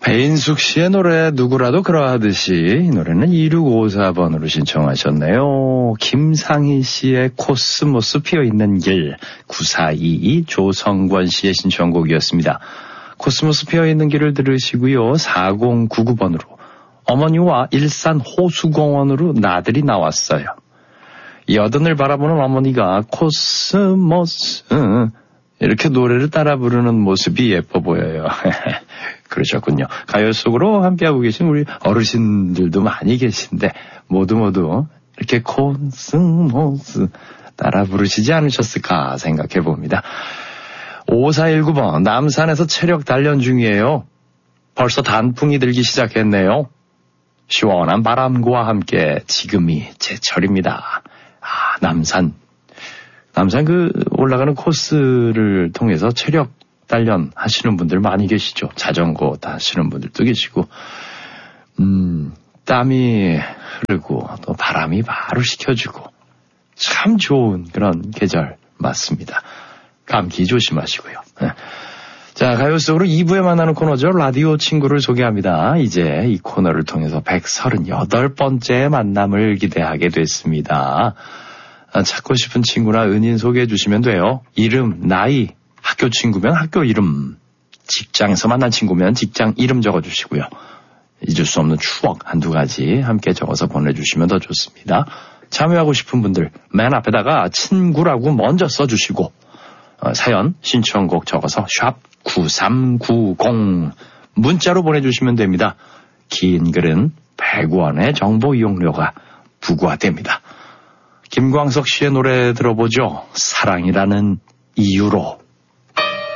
배인숙 씨의 노래 누구라도 그러하듯이 이 노래는 2654번으로 신청하셨네요. 김상희 씨의 코스모스 피어있는 길, 9422 조성권 씨의 신청곡이었습니다. 코스모스 피어있는 길을 들으시고요. 4099번으로 어머니와 일산 호수공원으로 나들이 나왔어요. 여든을 바라보는 어머니가 코스모스 이렇게 노래를 따라 부르는 모습이 예뻐 보여요. 그러셨군요. 가요 속으로 함께하고 계신 우리 어르신들도 많이 계신데 모두 이렇게 코스모스 따라 부르시지 않으셨을까 생각해 봅니다. 5419번 남산에서 체력 단련 중이에요. 벌써 단풍이 들기 시작했네요. 시원한 바람과 함께 지금이 제철입니다. 남산 올라가는 코스를 통해서 체력 단련 하시는 분들 많이 계시죠. 자전거 타시는 분들도 계시고, 땀이 흐르고 또 바람이 바로 식혀주고 참 좋은 그런 계절 맞습니다. 감기 조심하시고요. 자, 가요 속으로 2부에 만나는 코너죠. 라디오 친구를 소개합니다. 이제 이 코너를 통해서 138번째 만남을 기대하게 됐습니다. 찾고 싶은 친구나 은인 소개해 주시면 돼요. 이름, 나이, 학교 친구면 학교 이름, 직장에서 만난 친구면 직장 이름 적어주시고요. 잊을 수 없는 추억 한두 가지 함께 적어서 보내주시면 더 좋습니다. 참여하고 싶은 분들 맨 앞에다가 친구라고 먼저 써주시고 사연, 신청곡 적어서 샵 9390 문자로 보내주시면 됩니다. 긴 글은 100원의 정보 이용료가 부과됩니다. 김광석 씨의 노래 들어보죠. 사랑이라는 이유로.